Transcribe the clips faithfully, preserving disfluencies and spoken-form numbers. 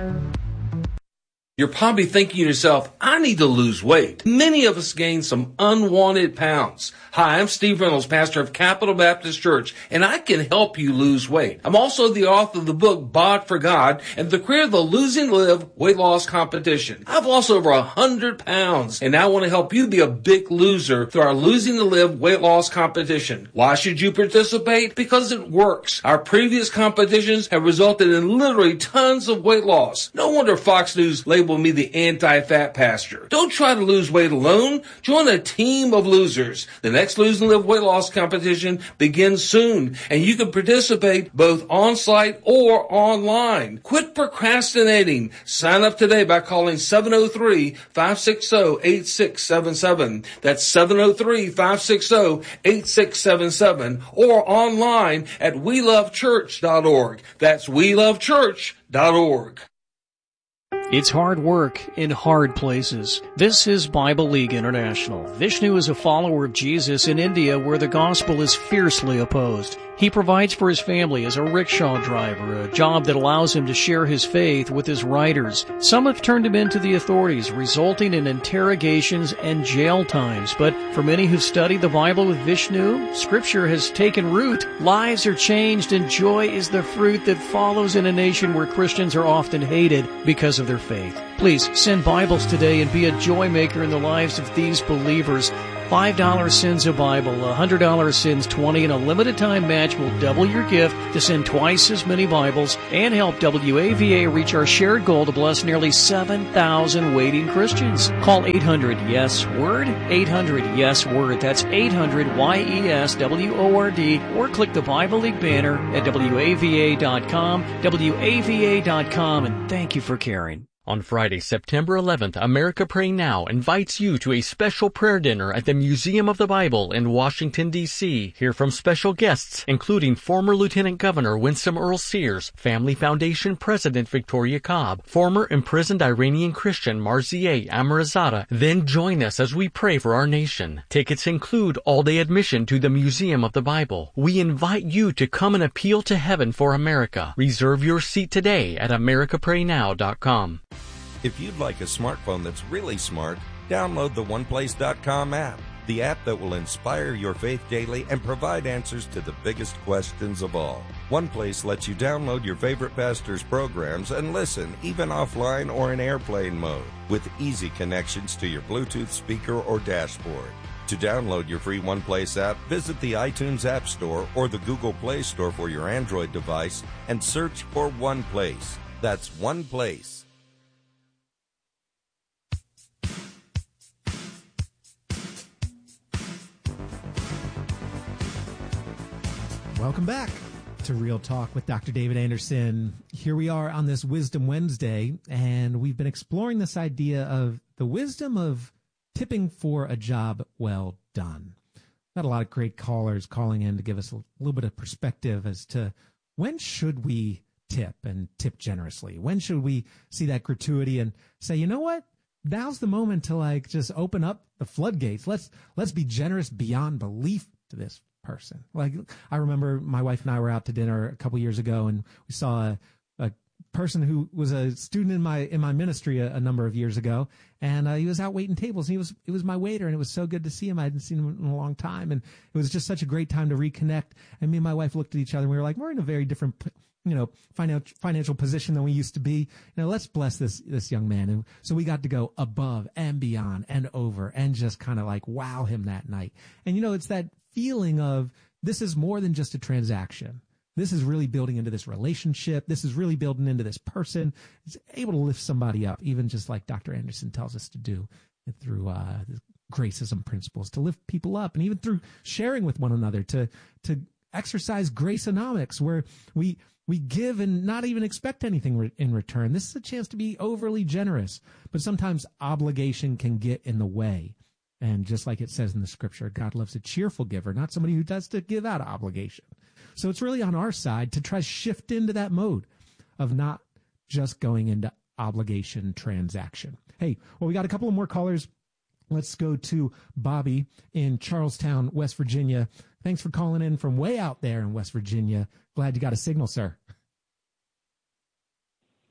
You're probably thinking to yourself, I need to lose weight. Many of us gain some unwanted pounds. Hi, I'm Steve Reynolds, pastor of Capital Baptist Church, and I can help you lose weight. I'm also the author of the book, Bod for God, and the creator of the Losing to Live weight loss competition. I've lost over one hundred pounds, and I want to help you be a big loser through our Losing to Live weight loss competition. Why should you participate? Because it works. Our previous competitions have resulted in literally tons of weight loss. No wonder Fox News labeled me the anti-fat pastor. Don't try to lose weight alone. Join a team of losers. The next Lose and Live weight loss competition begins soon, and you can participate both on-site or online. Quit procrastinating. Sign up today by calling seven oh three, five six oh, eight six seven seven. That's seven oh three, five six oh, eight six seven seven, or online at we love church dot org. That's we love church dot org. It's hard work in hard places. This is Bible League International. Vishnu is a follower of Jesus in India where the gospel is fiercely opposed. He provides for his family as a rickshaw driver, a job that allows him to share his faith with his riders. Some have turned him into the authorities, resulting in interrogations and jail times. But for many who've studied the Bible with Vishnu, Scripture has taken root. Lives are changed, and joy is the fruit that follows in a nation where Christians are often hated because of their faith. Please send Bibles today and be a joy maker in the lives of these believers. five dollars sends a Bible, one hundred dollars sends twenty, and a limited time match will double your gift to send twice as many Bibles and help W A V A reach our shared goal to bless nearly seven thousand waiting Christians. Call eight hundred yes word, eight hundred yes word. That's eight hundred Y E S W O R D, or click the Bible League banner at W A V A dot com, W A V A dot com, and thank you for caring. On Friday, September eleventh, America Pray Now invites you to a special prayer dinner at the Museum of the Bible in Washington, D C Hear from special guests, including former Lieutenant Governor Winsome Earl Sears, Family Foundation President Victoria Cobb, former imprisoned Iranian Christian Marzieh Amirzadeh. Then join us as we pray for our nation. Tickets include all-day admission to the Museum of the Bible. We invite you to come and appeal to heaven for America. Reserve your seat today at america pray now dot com. If you'd like a smartphone that's really smart, download the one place dot com app, the app that will inspire your faith daily and provide answers to the biggest questions of all. OnePlace lets you download your favorite pastor's programs and listen, even offline or in airplane mode, with easy connections to your Bluetooth speaker or dashboard. To download your free OnePlace app, visit the iTunes App Store or the Google Play Store for your Android device and search for OnePlace. That's OnePlace. Welcome back to Real Talk with Doctor David Anderson. Here we are on this Wisdom Wednesday, and we've been exploring this idea of the wisdom of tipping for a job well done. Got a lot of great callers calling in to give us a little bit of perspective as to when should we tip and tip generously? When should we see that gratuity and say, you know what? Now's the moment to like just open up the floodgates. Let's let's be generous beyond belief to this person. Like, I remember my wife and I were out to dinner a couple years ago, and we saw a, a person who was a student in my in my ministry a, a number of years ago, and uh, he was out waiting tables. And he was it was my waiter, and it was so good to see him. I hadn't seen him in a long time, and it was just such a great time to reconnect. And me and my wife looked at each other, and we were like, we're in a very different, you know, financial financial position than we used to be. You know, let's bless this this young man. And so we got to go above and beyond and over, and just kind of like wow him that night. And you know, it's that feeling of this is more than just a transaction. This is really building into this relationship. This is really building into this person. It's able to lift somebody up, even just like Doctor Anderson tells us to do through uh, the gracism principles, to lift people up, and even through sharing with one another, to to exercise graceonomics, where we we give and not even expect anything re- in return. This is a chance to be overly generous, but sometimes obligation can get in the way. And just like it says in the scripture, God loves a cheerful giver, not somebody who does to give out obligation. So it's really on our side to try to shift into that mode of not just going into obligation transaction. Hey, well, we got a couple of more callers. Let's go to Bobby in Charlestown, West Virginia. Thanks for calling in from way out there in West Virginia. Glad you got a signal, sir.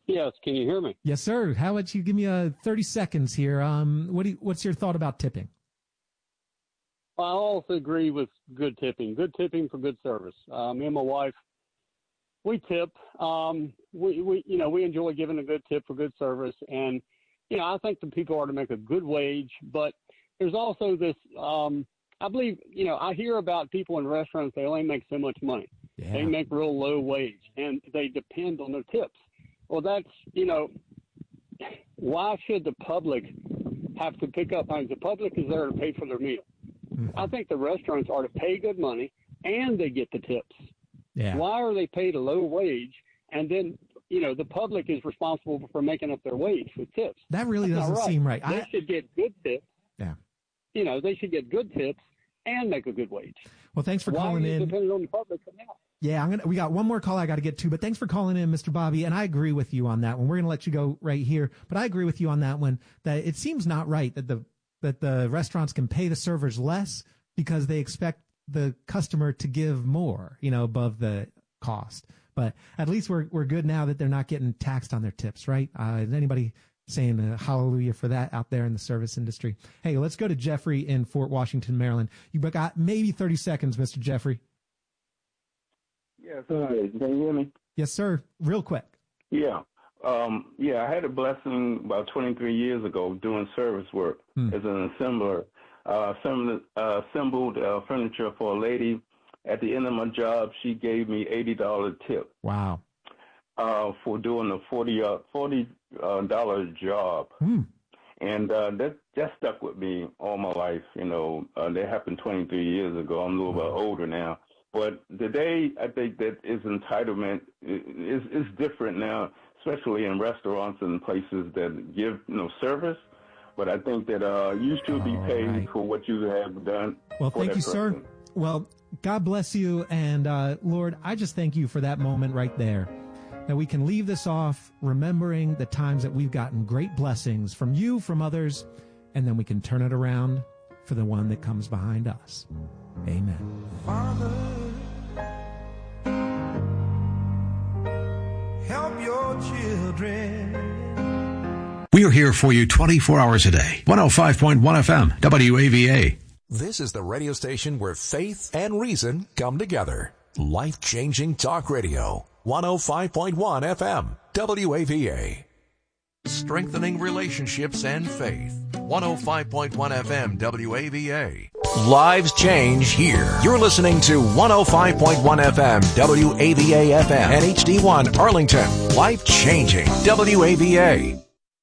Yes, can you hear me? Yes, sir. How about you give me uh, thirty seconds here? Um, what do you, what's your thought about tipping? I also agree with good tipping. Good tipping for good service. Uh, me and my wife, we tip. Um, we, we, you know, we enjoy giving a good tip for good service. And, you know, I think the people are to make a good wage. But there's also this, um, I believe, you know, I hear about people in restaurants, they only make so much money. Yeah. They make real low wage, and they depend on their tips. Well, that's, you know, why should the public have to pick up? I mean, the public is there to pay for their meal. Mm-hmm. I think the restaurants are to pay good money, and they get the tips. Yeah. Why are they paid a low wage, and then, you know, the public is responsible for making up their wage with tips? That really That's doesn't right. seem right. They I... should get good tips. Yeah. You know, they should get good tips and make a good wage. Well, thanks for Why calling in. Depending on the public now. Yeah, I'm gonna. We got one more call I got to get to, but thanks for calling in, Mister Bobby. And I agree with you on that one. We're gonna let you go right here, but I agree with you on that one. That it seems not right that the that the restaurants can pay the servers less because they expect the customer to give more, you know, above the cost. But at least we're we're good now that they're not getting taxed on their tips, right? Uh, is anybody saying uh, hallelujah for that out there in the service industry? Hey, let's go to Jeffrey in Fort Washington, Maryland. You got maybe thirty seconds, Mister Jeffrey. Yes, hi. Can you hear me? Yes, sir. Real quick. Yeah. Um, yeah, I had a blessing about twenty-three years ago doing service work hmm. as an assembler. Uh, assembled, uh, assembled uh, furniture for a lady. At the end of my job, she gave me eighty dollars tip. Wow. Uh, for doing a forty dollars forty, uh, dollar job. Hmm. And uh, that, that stuck with me all my life. You know, uh, that happened twenty-three years ago. I'm a little wow. bit older now. But today, I think that is entitlement is is different now, especially in restaurants and places that give you know service. But I think that uh, you should be paid right. for what you have done. Well, thank you, person. sir. Well, God bless you, and uh, Lord, I just thank you for that moment right there. That we can leave this off remembering the times that we've gotten great blessings from you, from others, and then we can turn it around for the one that comes behind us. Amen. Father, help your children. We are here for you twenty-four hours a day. one oh five point one F M, W A V A. This is the radio station where faith and reason come together. Life-changing talk radio. one oh five point one F M, W A V A. Strengthening relationships and faith. one oh five point one F M, W A V A. Lives change here. You're listening to one oh five point one F M, W A V A F M, and H D one Arlington. Life changing, W A V A.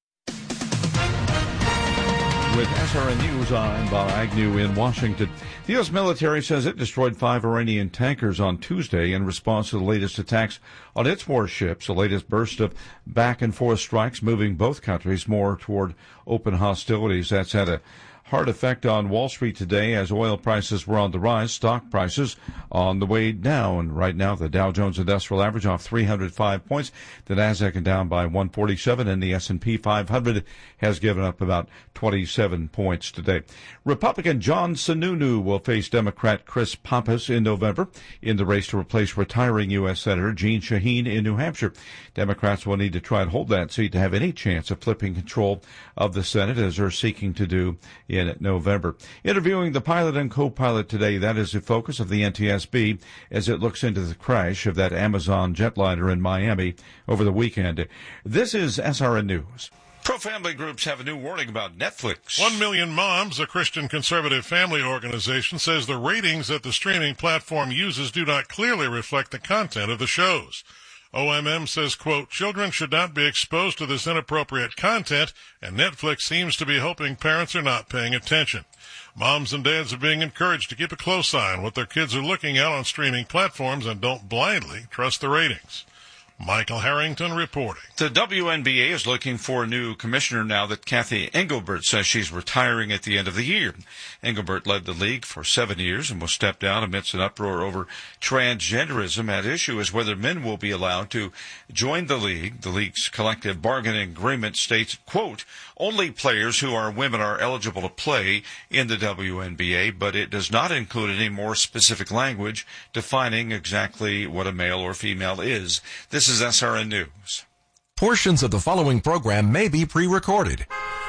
With S R N News, I'm Bob Agnew in Washington. The U S military says it destroyed five Iranian tankers on Tuesday in response to the latest attacks on its warships, the latest burst of back-and-forth strikes moving both countries more toward open hostilities. That's had a hard effect on Wall Street today as oil prices were on the rise, stock prices on the way down. Right now, the Dow Jones Industrial Average off three hundred five points, the Nasdaq down by one forty-seven, and the S and P five hundred has given up about twenty-seven points today. Republican John Sununu will face Democrat Chris Pappas in November in the race to replace retiring U S Senator Jeanne Shaheen in New Hampshire. Democrats will need to try and hold that seat to have any chance of flipping control of the Senate, as they're seeking to do in November. Interviewing the pilot and co-pilot today, that is the focus of the N T S B as it looks into the crash of that Amazon jetliner in Miami over the weekend. This is S R N News. Pro-family groups have a new warning about Netflix. One Million Moms, a Christian conservative family organization, says the ratings that the streaming platform uses do not clearly reflect the content of the shows. O M M says, quote, children should not be exposed to this inappropriate content, and Netflix seems to be hoping parents are not paying attention. Moms and dads are being encouraged to keep a close eye on what their kids are looking at on streaming platforms and don't blindly trust the ratings. Michael Harrington reporting. The W N B A is looking for a new commissioner now that Kathy Engelbert says she's retiring at the end of the year. Engelbert led the league for seven years and will step down amidst an uproar over transgenderism. At issue is whether men will be allowed to join the league. The league's collective bargaining agreement states, quote, only players who are women are eligible to play in the W N B A, but it does not include any more specific language defining exactly what a male or female is. This is S R N News. Portions of the following program may be pre-recorded.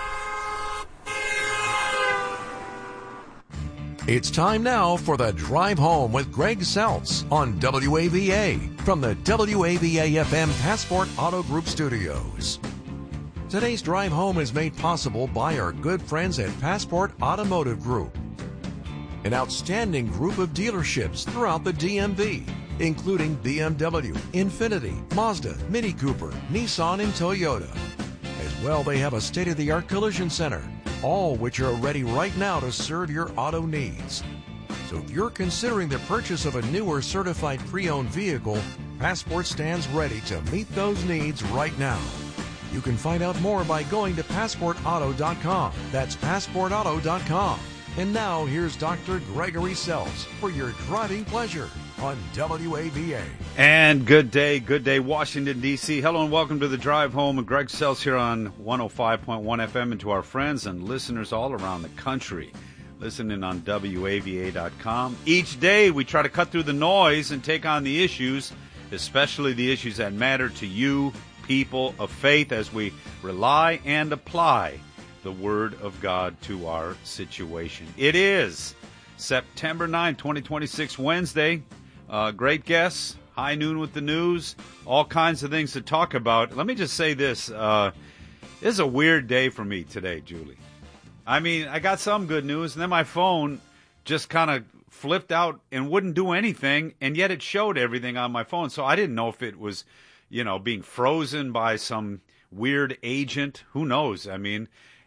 It's time now for the Drive Home with Greg Seltz on W A V A from the W A V A F M Passport Auto Group studios. Today's Drive Home is made possible by our good friends at Passport Automotive Group, an outstanding group of dealerships throughout the D M V, including B M W, Infiniti, Mazda, Mini Cooper, Nissan, and Toyota. As well, they have a state-of-the-art collision center, all which are ready right now to serve your auto needs. So if you're considering the purchase of a new or certified pre-owned vehicle, Passport stands ready to meet those needs right now. You can find out more by going to passport auto dot com. That's passport auto dot com. And now here's Doctor Gregory Seltz for your driving pleasure on W A V A. And good day, good day, Washington, D C Hello and welcome to the Drive Home with Greg Seltz here on one oh five point one F M, and to our friends and listeners all around the country listening on W A V A dot com. Each day we try to cut through the noise and take on the issues, especially the issues that matter to you, people of faith, as we rely and apply the Word of God to our situation. It is September ninth, twenty twenty-six, Wednesday. Uh, great guests, high noon with the news, all kinds of things to talk about. Let me just say this. Uh, this is a weird day for me today, Julie. I mean, I got some good news, and then my phone just kind of flipped out and wouldn't do anything, and yet it showed everything on my phone. So I didn't know if it was, you know, being frozen by some weird agent. Who knows? I mean,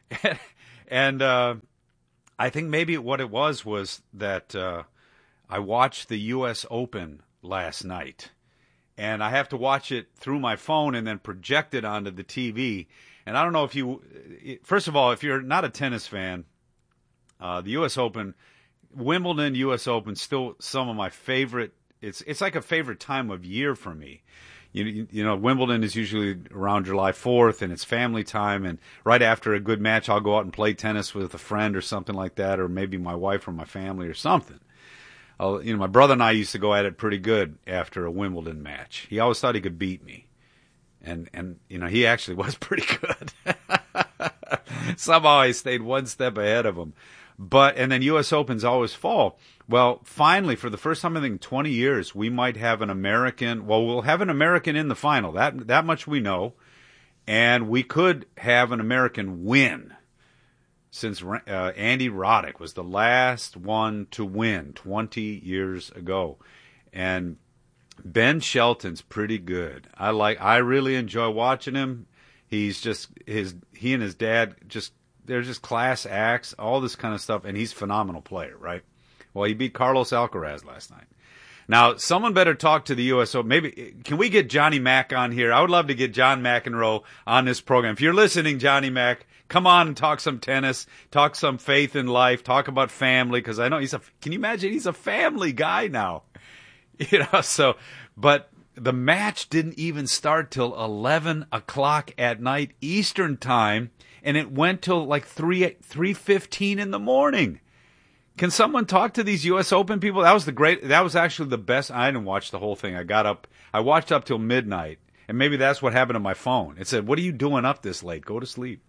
and uh, I think maybe what it was was that uh, I watched the U S Open last night, and I have to watch it through my phone and then project it onto the T V. And I don't know if you, first of all, if you're not a tennis fan, uh, the U S Open, Wimbledon, U S Open, still some of my favorite. It's it's like a favorite time of year for me. You, you know, Wimbledon is usually around July fourth, and it's family time. And right after a good match, I'll go out and play tennis with a friend or something like that, or maybe my wife or my family or something. I'll, you know, my brother and I used to go at it pretty good after a Wimbledon match. He always thought he could beat me. And, and you know, he actually was pretty good. Somehow I stayed one step ahead of him. But, and then U S Opens always fall. Well, finally, for the first time I think in twenty years, we might have an American, well, we'll have an American in the final. That, that much we know. And we could have an American win, since uh, Andy Roddick was the last one to win twenty years ago. And Ben Shelton's pretty good. I like, I really enjoy watching him. He's just, his, he and his dad just, they're just class acts, all this kind of stuff, and he's a phenomenal player, right? Well, he beat Carlos Alcaraz last night. Now, someone better talk to the U S Open. Maybe, can we get Johnny Mac on here? I would love to get John McEnroe on this program. If you're listening, Johnny Mac, come on and talk some tennis, talk some faith in life, talk about family, because I know he's a, can you imagine, he's a family guy now. You know, so, but the match didn't even start till eleven o'clock at night Eastern time, and it went till like three, three fifteen in the morning. Can someone talk to these U S Open people? That was the great, that was actually the best. I didn't watch the whole thing. I got up, I watched up till midnight, and maybe that's what happened to my phone. It said, what are you doing up this late? Go to sleep.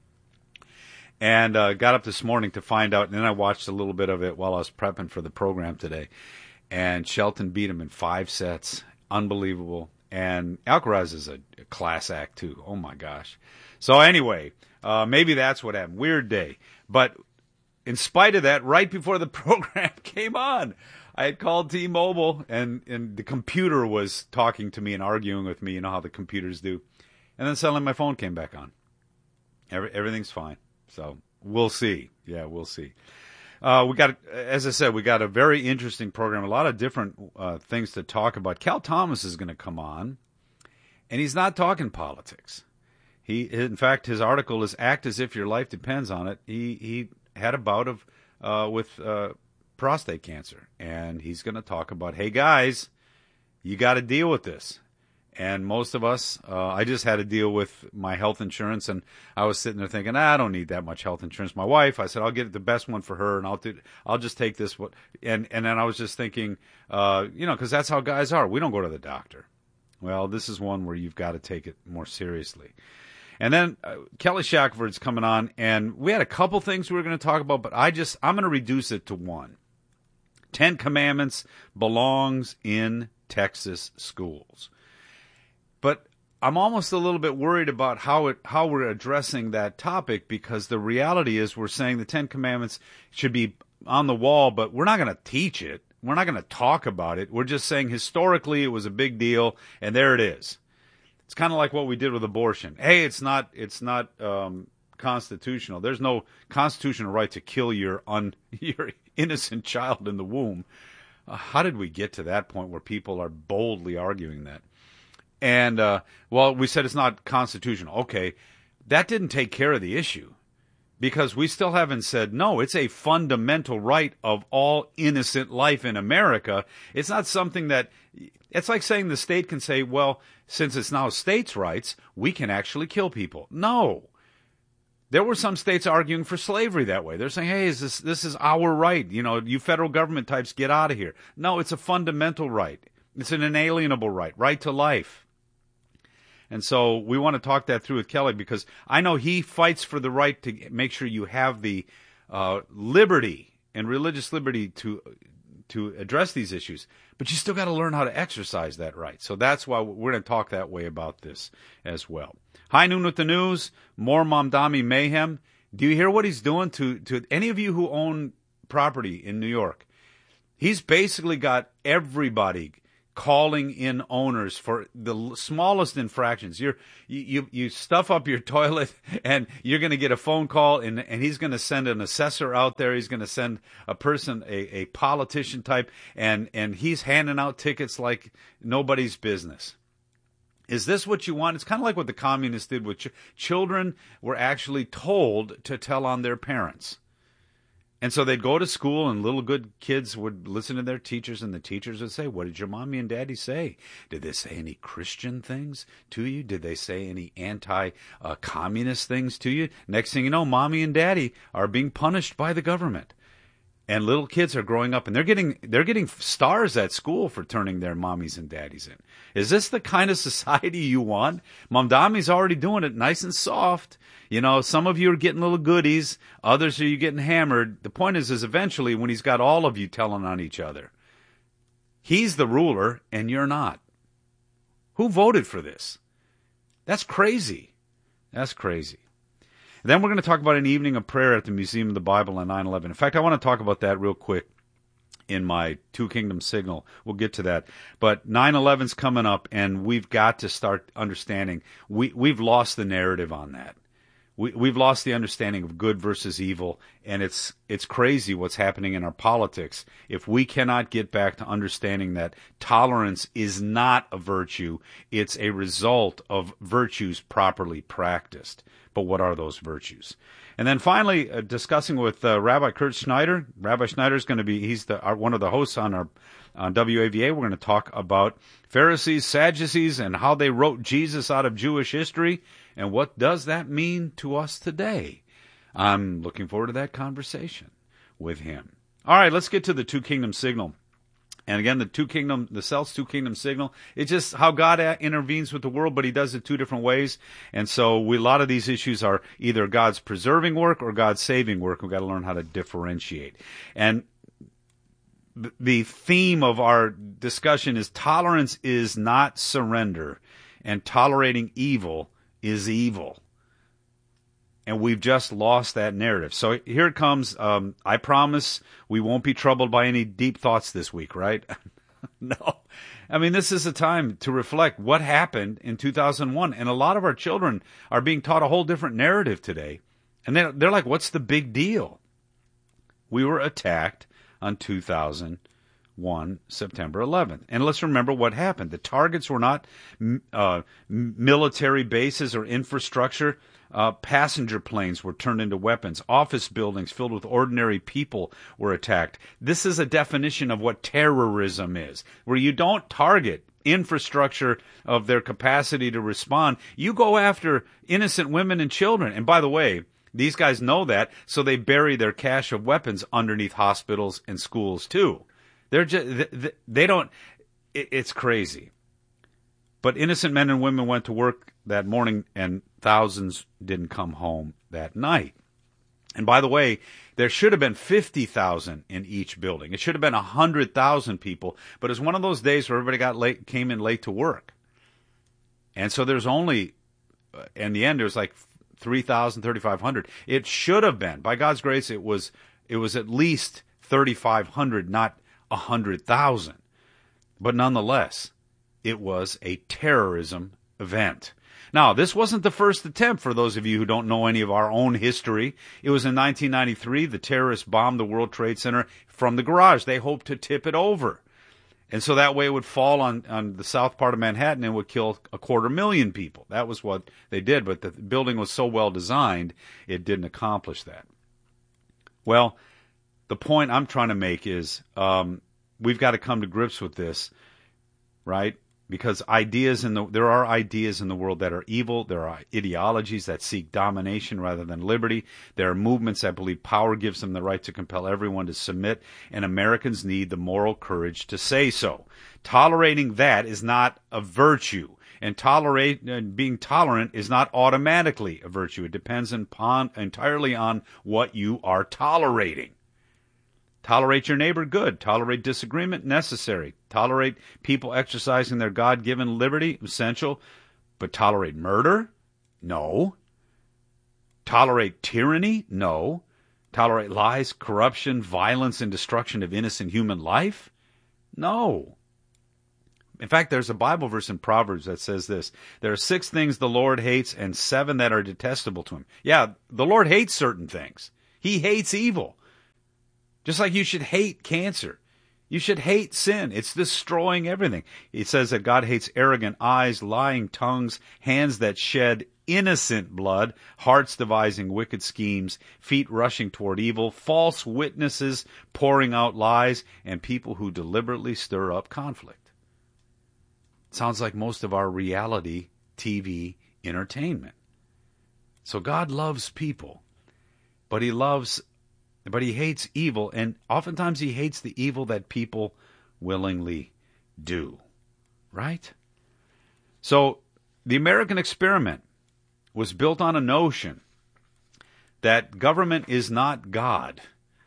And uh, got up this morning to find out, and then I watched a little bit of it while I was prepping for the program today. And Shelton beat him in five sets. Unbelievable. And Alcaraz is a, a class act, too. Oh, my gosh. So anyway, uh, maybe that's what happened. Weird day. But in spite of that, right before the program came on, I had called T-Mobile, and, and the computer was talking to me and arguing with me. You know how the computers do. And then suddenly my phone came back on. Every, everything's fine. So we'll see. Yeah, we'll see. Uh, we got, as I said, we got a very interesting program, a lot of different uh, things to talk about. Cal Thomas is going to come on, and he's not talking politics. He, in fact, his article is "Act as if your life depends on it." He he had a bout of uh, with uh, prostate cancer, and he's going to talk about, hey guys, you got to deal with this. And most of us, uh, I just had to deal with my health insurance, and I was sitting there thinking, ah, I don't need that much health insurance. My wife, I said, I'll get the best one for her, and I'll do, I'll just take this one. And and then I was just thinking, uh, you know, because that's how guys are. We don't go to the doctor. Well, this is one where you've got to take it more seriously. And then uh, Kelly Shackelford's coming on, and we had a couple things we were going to talk about, but I just, I'm going to reduce it to one. Ten Commandments belongs in Texas schools. But I'm almost a little bit worried about how it how we're addressing that topic, because the reality is we're saying the Ten Commandments should be on the wall, but we're not going to teach it. We're not going to talk about it. We're just saying historically it was a big deal, and there it is. It's kind of like what we did with abortion. Hey, it's not it's not um, constitutional. There's no constitutional right to kill your un, your innocent child in the womb. Uh, how did we get to that point where people are boldly arguing that? And, uh, well, we said it's not constitutional. Okay, that didn't take care of the issue, because we still haven't said, no, it's a fundamental right of all innocent life in America. It's not something that, it's like saying the state can say, well, since it's now states' rights, we can actually kill people. No. There were some states arguing for slavery that way. They're saying, hey, is this, this is our right. You know, you federal government types, get out of here. No, it's a fundamental right. It's an inalienable right, right to life. And so we want to talk that through with Kelly, because I know he fights for the right to make sure you have the uh, liberty and religious liberty to to address these issues, but you still got to learn how to exercise that right. So that's why we're going to talk that way about this as well. High Noon with the News, more Mamdani mayhem. Do you hear what he's doing to, to any of you who own property in New York? He's basically got everybody calling in owners for the smallest infractions. You're, you, you, you stuff up your toilet and you're going to get a phone call, and, and he's going to send an assessor out there. He's going to send a person, a, a politician type, and, and he's handing out tickets like nobody's business. Is this what you want? It's kind of like what the communists did with ch- children were actually told to tell on their parents. And so they'd go to school, and little good kids would listen to their teachers, and the teachers would say, what did your mommy and daddy say? Did they say any Christian things to you? Did they say any anti-communist uh, things to you? Next thing you know, mommy and daddy are being punished by the government. And little kids are growing up, and they're getting they're getting stars at school for turning their mommies and daddies in. Is this the kind of society you want? Mamdami's already doing it nice and soft. You know, some of you are getting little goodies. Others are you getting hammered. The point is, is eventually when he's got all of you telling on each other, he's the ruler and you're not. Who voted for this? That's crazy. That's crazy. Then we're going to talk about an evening of prayer at the Museum of the Bible on nine eleven. In fact, I want to talk about that real quick in my Two Kingdoms signal. We'll get to that. But nine eleven's coming up, and we've got to start understanding. We, we've lost the narrative on that. We, we've lost the understanding of good versus evil, and it's it's crazy what's happening in our politics. If we cannot get back to understanding that tolerance is not a virtue, it's a result of virtues properly practiced. But what are those virtues? And then finally, uh, discussing with uh, Rabbi Kurt Schneider. Rabbi Schneider's going to be, he's the our, one of the hosts on our on W A V A. We're going to talk about Pharisees, Sadducees, and how they wrote Jesus out of Jewish history. And what does that mean to us today? I'm looking forward to that conversation with him. All right, let's get to the Two Kingdom Signal. And again, the two kingdom, the Self's Two Kingdom Signal, it's just how God intervenes with the world, but he does it two different ways. And so we, a lot of these issues are either God's preserving work or God's saving work. We've got to learn how to differentiate. And the theme of our discussion is tolerance is not surrender, and tolerating evil is evil. And we've just lost that narrative. So here it comes. Um, I promise we won't be troubled by any deep thoughts this week, right? No. I mean, this is a time to reflect what happened in two thousand one. And a lot of our children are being taught a whole different narrative today. And they're, they're like, what's the big deal? We were attacked on two thousand one, September eleventh. And let's remember what happened. The targets were not uh, military bases or infrastructure. Uh, passenger planes were turned into weapons. Office buildings filled with ordinary people were attacked. This is a definition of what terrorism is, where you don't target infrastructure of their capacity to respond. You go after innocent women and children. And by the way, these guys know that, so they bury their cache of weapons underneath hospitals and schools too. They're just, they don't, it's crazy. But innocent men and women went to work that morning, and thousands didn't come home that night. And by the way, there should have been fifty thousand in each building. It should have been one hundred thousand people, but it's one of those days where everybody got late, came in late to work. And so there's only, in the end, there's like three thousand, thirty-five hundred. It should have been. By God's grace, it was it was at least thirty-five hundred, not one hundred thousand. But nonetheless, it was a terrorism event. Now, this wasn't the first attempt, for those of you who don't know any of our own history. It was in nineteen ninety-three, the terrorists bombed the World Trade Center from the garage. They hoped to tip it over. And so that way it would fall on, on the south part of Manhattan and would kill a quarter million people. That was what they did, but the building was so well designed, it didn't accomplish that. Well, the point I'm trying to make is um, we've got to come to grips with this, right? Because ideas in the there are ideas in the world that are evil. There are ideologies that seek domination rather than liberty. There are movements that believe power gives them the right to compel everyone to submit, and Americans need the moral courage to say so. Tolerating that is not a virtue, and tolerate uh, being tolerant is not automatically a virtue. It depends upon, entirely on what you are tolerating. Tolerate your neighbor, good. Tolerate disagreement, necessary. Tolerate people exercising their God-given liberty, essential. But tolerate murder? No. Tolerate tyranny? No. Tolerate lies, corruption, violence, and destruction of innocent human life? No. In fact, there's a Bible verse in Proverbs that says this: there are six things the Lord hates and seven that are detestable to him. Yeah, the Lord hates certain things. He hates evil. Just like you should hate cancer. You should hate sin. It's destroying everything. It says that God hates arrogant eyes, lying tongues, hands that shed innocent blood, hearts devising wicked schemes, feet rushing toward evil, false witnesses pouring out lies, and people who deliberately stir up conflict. Sounds like most of our reality T V entertainment. So God loves people, but he loves But he hates evil, and oftentimes he hates the evil that people willingly do. Right? So the American experiment was built on a notion that government is not God.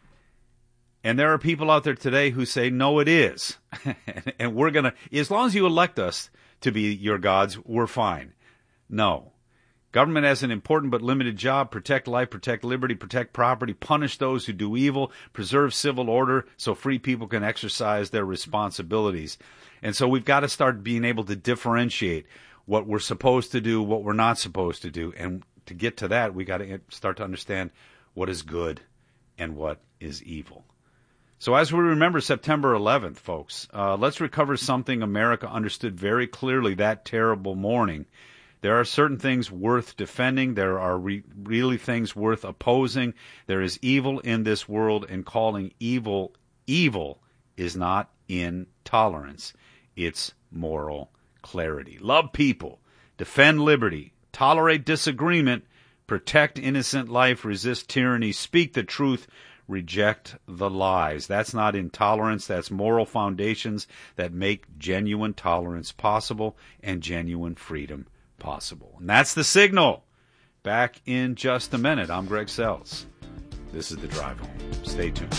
And there are people out there today who say, no, it is. And we're going to, as long as you elect us to be your gods, we're fine. No. Government has an important but limited job: protect life, protect liberty, protect property, punish those who do evil, preserve civil order so free people can exercise their responsibilities. And so we've got to start being able to differentiate what we're supposed to do, what we're not supposed to do. And to get to that, we got to start to understand what is good and what is evil. So as we remember September eleventh, folks, uh, let's recover something America understood very clearly that terrible morning. There are certain things worth defending. There are re- really things worth opposing. There is evil in this world, and calling evil evil is not intolerance. It's moral clarity. Love people. Defend liberty. Tolerate disagreement. Protect innocent life. Resist tyranny. Speak the truth. Reject the lies. That's not intolerance. That's moral foundations that make genuine tolerance possible and genuine freedom possible. And that's the signal. Back in just a minute. I'm Greg Seltz. This is The Drive Home. Stay tuned.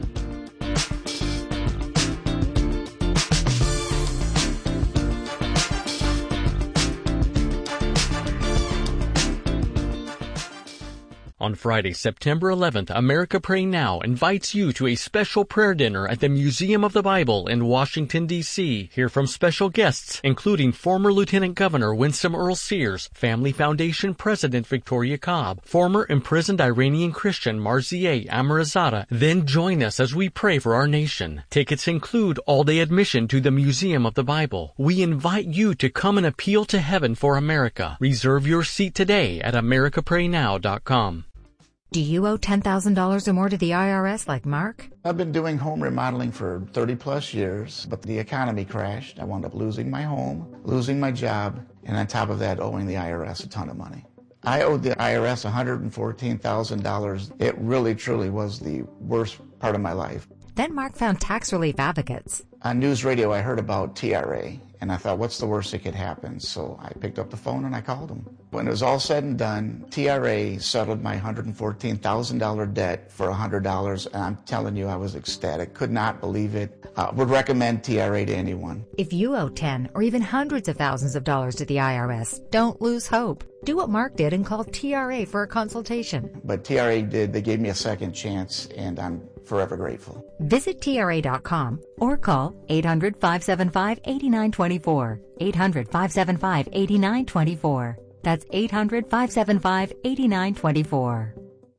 On Friday, September eleventh, America Pray Now invites you to a special prayer dinner at the Museum of the Bible in Washington, D C Hear from special guests, including former Lieutenant Governor Winsome Earl-Sears, Family Foundation President Victoria Cobb, former imprisoned Iranian Christian Marzieh Amirzadeh. Then join us as we pray for our nation. Tickets include all-day admission to the Museum of the Bible. We invite you to come and appeal to heaven for America. Reserve your seat today at america pray now dot com. Do you owe ten thousand dollars or more to the I R S like Mark? I've been doing home remodeling for thirty plus years, but the economy crashed. I wound up losing my home, losing my job, and on top of that, owing the I R S a ton of money. I owed the I R S one hundred fourteen thousand dollars. It really, truly was the worst part of my life. Then Mark found Tax Relief Advocates. On news radio, I heard about T R A, and I thought, what's the worst that could happen? So I picked up the phone and I called them. When it was all said and done, T R A settled my one hundred fourteen thousand dollars debt for one hundred dollars, and I'm telling you, I was ecstatic. Could not believe it. Uh, would recommend T R A to anyone. If you owe ten or even hundreds of thousands of dollars to the I R S, don't lose hope. Do what Mark did and call T R A for a consultation. But T R A did. They gave me a second chance, and I'm forever grateful. Visit T R A dot com or call eight hundred, five seven five, eight nine two four. eight hundred, five seven five, eight nine two four. That's eight hundred, five seven five, eight nine two four.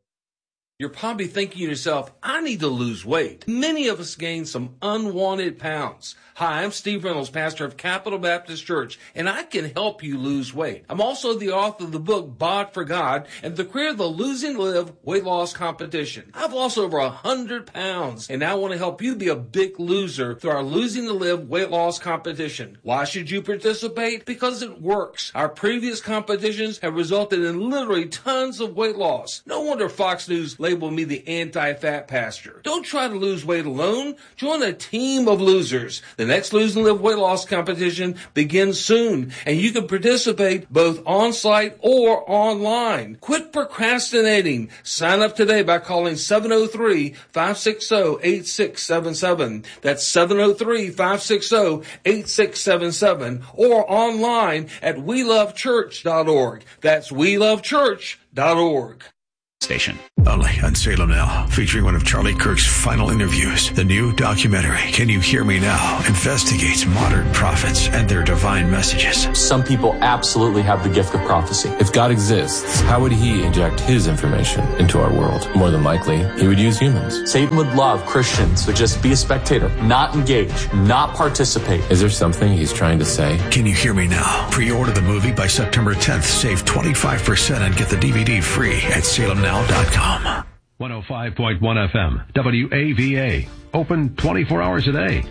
You're probably thinking to yourself, I need to lose weight. Many of us gain some unwanted pounds. Hi, I'm Steve Reynolds, pastor of Capital Baptist Church, and I can help you lose weight. I'm also the author of the book, Bod for God, and the creator of the Losing to Live weight loss competition. I've lost over one hundred pounds, and I want to help you be a big loser through our Losing to Live weight loss competition. Why should you participate? Because it works. Our previous competitions have resulted in literally tons of weight loss. No wonder Fox News labeled me the anti-fat pastor. Don't try to lose weight alone. Join a team of losers. The next Lose and Live weight loss competition begins soon, and you can participate both on-site or online. Quit procrastinating. Sign up today by calling seven oh three, five six oh, eight six seven seven. That's seven oh three, five six oh, eight six seven seven, or online at we love church dot org. That's we love church dot org. Station. Only on Salem Now, featuring one of Charlie Kirk's final interviews. The new documentary, Can You Hear Me Now?, investigates modern prophets and their divine messages. Some people absolutely have the gift of prophecy. If God exists, how would he inject his information into our world? More than likely, he would use humans. Satan would love Christians to just be a spectator, not engage, not participate. Is there something he's trying to say? Can You Hear Me Now? Pre-order the movie by September tenth. Save twenty-five percent and get the D V D free at salem now dot com. one oh five point one F M, W A V A. Open twenty-four hours a day.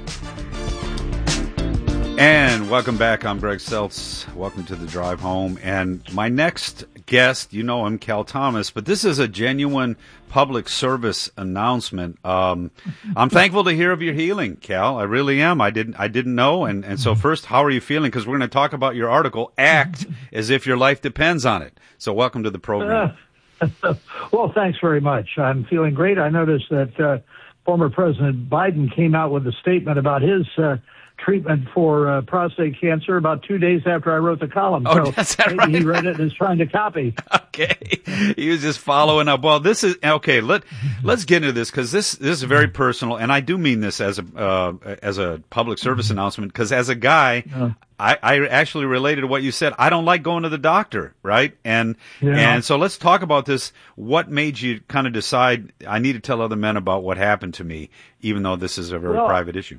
And welcome back. I'm Greg Seltz. Welcome to the drive home. And my next guest, you know him, Cal Thomas, but this is a genuine public service announcement. Um, I'm thankful to hear of your healing, Cal. I really am. I didn't, I didn't know. And, and so first, how are you feeling? Because we're going to talk about your article, Act as If Your Life Depends on It. So welcome to the program. Uh, well, thanks very much. I'm feeling great. I noticed that uh, former President Biden came out with a statement about his uh, treatment for uh, prostate cancer about two days after I wrote the column. Oh, so that's that maybe right? he read it and is trying to copy. Okay, he was just following up. Well, this is okay. Let let's get into this because this this is very personal, and I do mean this as a uh, as a public service announcement. Because as a guy, uh, I, I actually related to what you said. I don't like going to the doctor, right? And Yeah. and so let's talk about this. What made you kind of decide I need to tell other men about what happened to me, even though this is a very Well, private issue?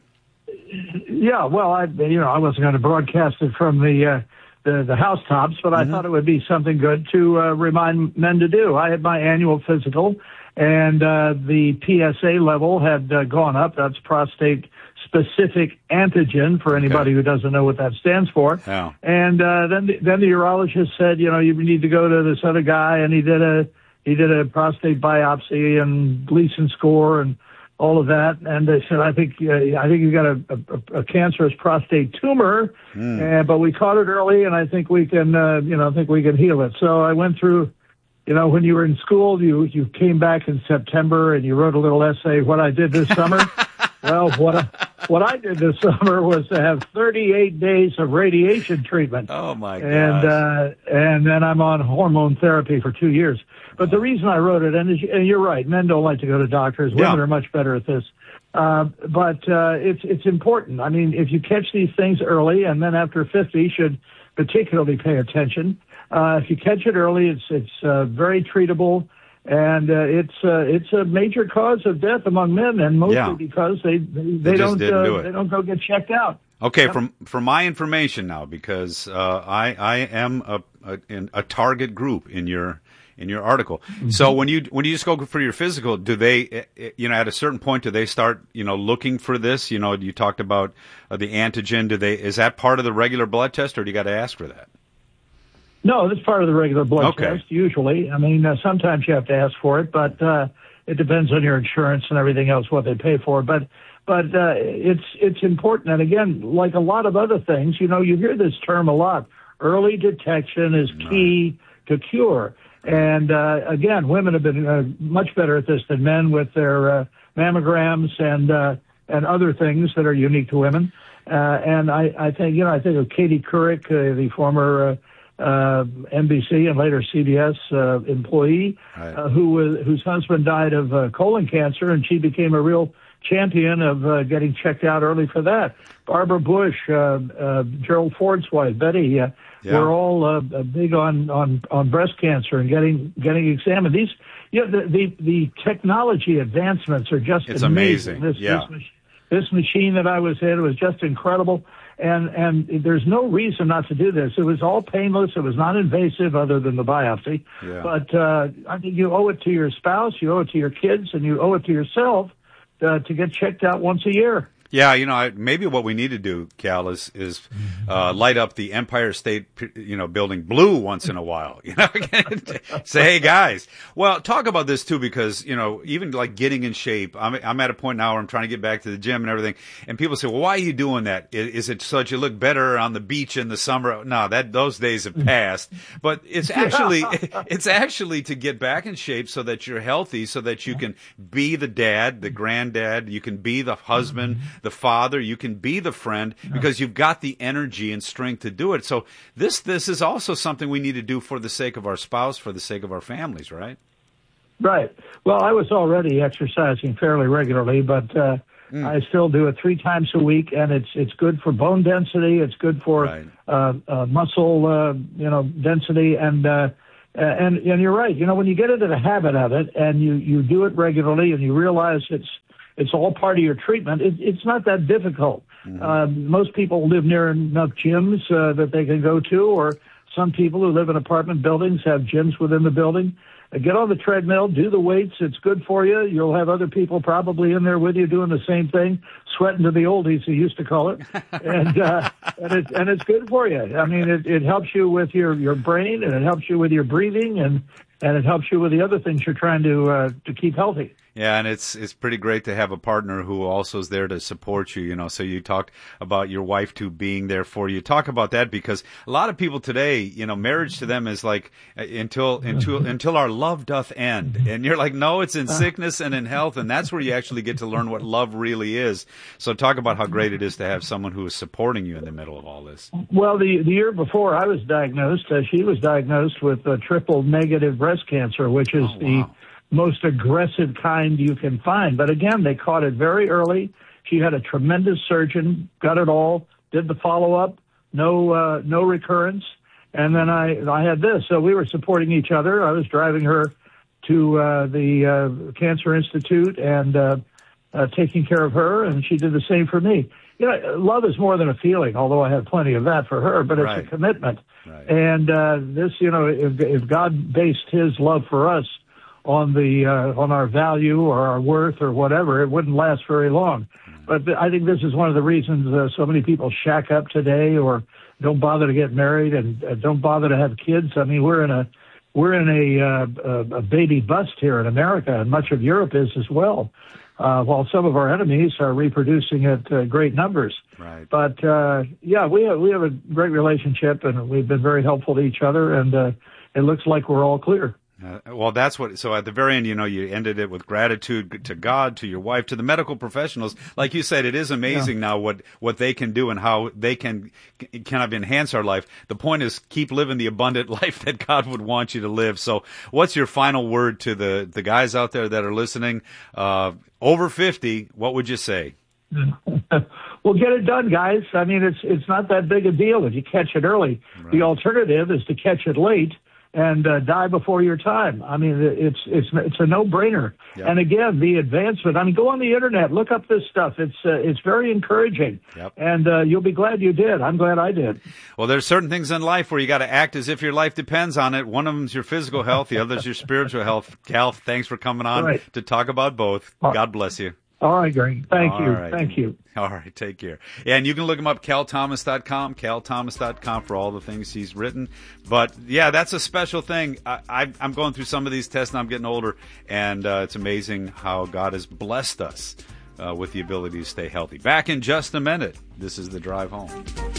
Yeah, well, I you know I wasn't going to broadcast it from the uh, the, the housetops, but I thought it would be something good to uh, remind men to do. I had my annual physical, and uh, the P S A level had uh, gone up. That's prostate specific antigen for anybody Okay. who doesn't know what that stands for. Yeah. And uh, then the, then the urologist said, you know, you need to go to this other guy, and he did a he did a prostate biopsy and Gleason score and all of that, and they said, I think uh, I think you got a, a, a cancerous prostate tumor, Mm. uh, but we caught it early, and I think we can, uh, you know, I think we can heal it. So I went through, you know, when you were in school, you you came back in September and you wrote a little essay, what I did this summer. Well, what I, what I did this summer was to have thirty-eight days of radiation treatment. Oh my gosh. And uh, and then I'm on hormone therapy for two years. But the reason I wrote it, and, as you- and you're right, men don't like to go to doctors. Women Yeah. are much better at this. Uh, but uh, it's it's important. I mean, if you catch these things early, and then after fifty, should particularly pay attention. Uh, if you catch it early, it's it's uh, very treatable, and uh, it's uh, it's a major cause of death among men, and mostly Yeah. because they they, they, They just don't didn't uh, do it. they don't go get checked out. Okay, Yep. from for my information now, because uh, I I am a, a in a target group in your in your article. So when you when you just go for your physical, do they eh, eh, you know at a certain point do they start you know looking for this? You know, you talked about uh, the antigen. Do they is that part of the regular blood test, or do you got to ask for that? No, that's part of the regular blood Okay. test, usually. I mean, uh, sometimes you have to ask for it, but uh, it depends on your insurance and everything else, what they pay for. But but uh, it's it's important. And again, like a lot of other things, you know, you hear this term a lot. Early detection is key to cure. And uh, again, women have been uh, much better at this than men with their uh, mammograms and uh, and other things that are unique to women. Uh, and I, I think, you know, I think of Katie Couric, uh, the former uh, uh, N B C and later C B S uh, employee, right. uh, who was, whose husband died of uh, colon cancer, and she became a real champion of uh, getting checked out early for that. Barbara Bush, uh, uh, Gerald Ford's wife, Betty, uh, yeah. we're all uh, big on, on, on breast cancer and getting getting examined. These, you know, the, the, the technology advancements are just it's amazing. amazing. This, yeah. this, this machine that I was in was just incredible. And, and there's no reason not to do this. It was all painless. It was non-invasive other than the biopsy. Yeah. But uh, I think you owe it to your spouse, you owe it to your kids, and you owe it to yourself Uh, to get checked out once a year. Yeah, you know, I, maybe what we need to do, Cal, is is uh, light up the Empire State, you know, building blue once in a while. You know, say, hey guys. Well, talk about this too, because you know, even like getting in shape. I'm I'm at a point now where I'm trying to get back to the gym and everything, and people say, well, why are you doing that? Is, is it so that you look better on the beach in the summer? No, that those days have passed. But it's actually it's actually to get back in shape so that you're healthy, so that you can be the dad, the granddad, you can be the husband, the father, you can be the friend, because you've got the energy and strength to do it. So this this is also something we need to do for the sake of our spouse, for the sake of our families, right? Right. Well, I was already exercising fairly regularly, but uh, mm. I still do it three times a week, and it's it's good for bone density. It's good for right. uh, uh, muscle, uh, you know, density, and uh, and and you're right. You know, when you get into the habit of it and you you do it regularly, and you realize it's It's all part of your treatment. It, it's not that difficult. Mm-hmm. Uh, most people live near enough gyms uh, that they can go to, or some people who live in apartment buildings have gyms within the building. Uh, get on the treadmill, do the weights. It's good for you. You'll have other people probably in there with you doing the same thing, sweating to the oldies, he used to call it. and uh, and, it, and it's good for you. I mean, it, it helps you with your, your brain, and it helps you with your breathing, and, and it helps you with the other things you're trying to uh, to keep healthy. Yeah, and it's it's pretty great to have a partner who also is there to support you, you know. So you talked about your wife too being there for you. Talk about that, because a lot of people today, you know, marriage to them is like until until until our love doth end. And you're like, no, it's in sickness and in health, and that's where you actually get to learn what love really is. So talk about how great it is to have someone who is supporting you in the middle of all this. Well, the the year before I was diagnosed, uh, she was diagnosed with uh, triple negative breast cancer, which is oh, wow. the most aggressive kind you can find. But again, they caught it very early. She had a tremendous surgeon, got it all, did the follow-up, no uh, no recurrence. And then I I had this. So we were supporting each other. I was driving her to uh, the uh, Cancer Institute and uh, uh, taking care of her, and she did the same for me. You know, love is more than a feeling, although I had plenty of that for her, but it's right. a commitment. Right. And uh, this, you know, if, if God based his love for us on the uh, on our value or our worth or whatever, it wouldn't last very long. Mm-hmm. But th- I think this is one of the reasons uh, so many people shack up today, or don't bother to get married, and uh, don't bother to have kids. I mean, we're in a we're in a, uh, a baby bust here in America, and much of Europe is as well. Uh, while some of our enemies are reproducing at uh, great numbers. Right. But uh, yeah, we have we have a great relationship, and we've been very helpful to each other, and uh, it looks like we're all clear. Uh, well, that's what, so at the very end, you know, you ended it with gratitude to God, to your wife, to the medical professionals. Like you said, it is amazing yeah. now what, what they can do and how they can kind of enhance our life. The point is, keep living the abundant life that God would want you to live. So what's your final word to the, the guys out there that are listening, uh, over fifty? What would you say? Well, get it done, guys. I mean, it's, it's not that big a deal if you catch it early. Right. The alternative is to catch it late and uh, die before your time. I mean, it's it's it's a no-brainer. Yep. And again, the advancement. I mean, go on the internet, look up this stuff. It's uh, it's very encouraging, yep. and uh, you'll be glad you did. I'm glad I did. Well, there's certain things in life where you got to act as if your life depends on it. One of them's your physical health, the other's your spiritual health. Cal, thanks for coming on right. to talk about both. God bless you. All right, Greg. Thank All you. right. Thank you. All right, take care. Yeah, and you can look him up, cal thomas dot com, cal thomas dot com for all the things he's written. But, yeah, that's a special thing. I, I, I'm going through some of these tests, and I'm getting older, and uh, it's amazing how God has blessed us uh, with the ability to stay healthy. Back in just a minute. This is The Drive Home.